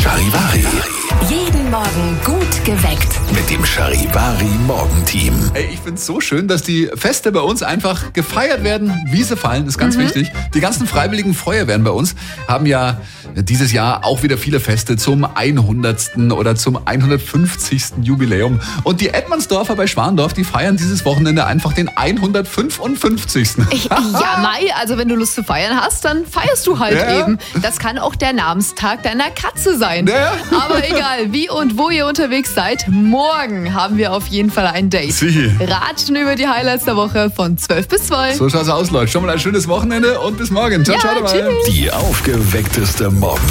Charivari. Jeden Morgen gut geweckt. Mit dem Charivari-Morgenteam. Ey, ich find's so schön, dass die Feste bei uns einfach gefeiert werden, wie sie fallen, ist ganz wichtig. Die ganzen freiwilligen Feuerwehren bei uns haben ja dieses Jahr auch wieder viele Feste zum 100. oder zum 150. Jubiläum. Und die Edmandsdorfer bei Schwandorf, die feiern dieses Wochenende einfach den 155. Ja, Mai, also wenn du Lust zu feiern hast, dann feierst du halt Ja. eben. Das kann auch der Namenstag deiner Katze sein. Ja. Aber egal, wie und wo ihr unterwegs seid, morgen haben wir auf jeden Fall ein Date. Sieh. Ratschen über die Highlights der Woche von 12 bis 2. So schaut's aus, Leute. Schon mal ein schönes Wochenende und bis morgen. Ciao, Ja, ciao dabei. tschüss. Die aufgeweckteste Morgen.